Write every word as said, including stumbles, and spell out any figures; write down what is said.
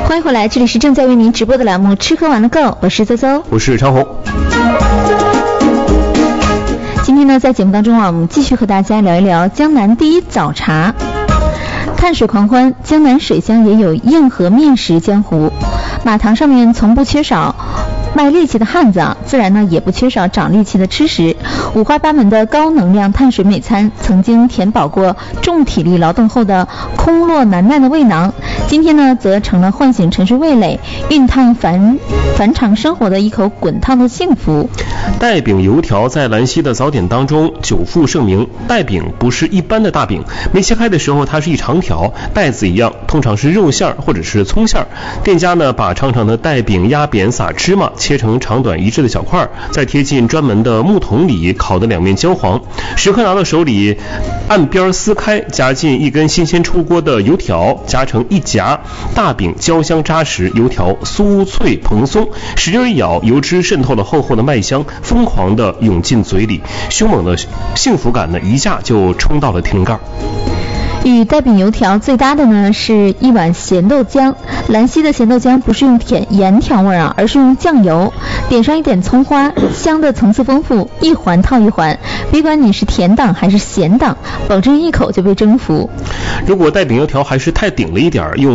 欢迎回来，这里是正在为您直播的栏目吃喝玩乐购，我是邹邹， 我是长红。 今天呢，在节目当中啊，我们继续和大家聊一聊江南第一早茶。碳水狂欢，江南水乡也有硬核面食江湖，马堂上面从不缺少卖力气的汉子啊，自然呢也不缺少长力气的吃食。五花八门的高能量碳水美餐，曾经填饱过重体力劳动后的空落难耐的胃囊，今天呢则成了唤醒沉睡味蕾、熨烫繁繁长生活的一口滚烫的幸福。 带饼油条在兰溪的早点当中久负盛名。带饼不是一般的大饼，没切开的时候它是一长条，带子一样，通常是肉馅儿或者是葱馅儿。店家呢把长长的带饼压扁，撒芝麻，切成长短一致的小块，再贴进专门的木桶里，烤得两面焦黄。食客拿到手里，按边撕开，夹进一根新鲜出锅的油条，夹成一夹，大饼焦香扎实，油条酥脆蓬松，使劲一咬，油脂渗透了厚厚的麦香，疯狂地涌进嘴里，凶猛的幸福感呢一下就冲到了天灵盖。 与带饼油条最搭的呢是一碗咸豆浆。兰溪的咸豆浆不是用甜盐调味啊，而是用酱油，点上一点葱花，香的层次丰富，一环套一环，别管你是甜党还是咸党，保证一口就被征服。 如果带饼油条还是太顶了一点，用